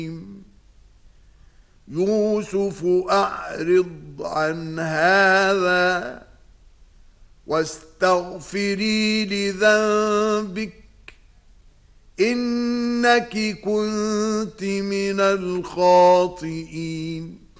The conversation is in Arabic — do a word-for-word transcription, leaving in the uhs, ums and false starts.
يوسف أعرض عن هذا واستغفري لذنبك إنك كنت من الخاطئين.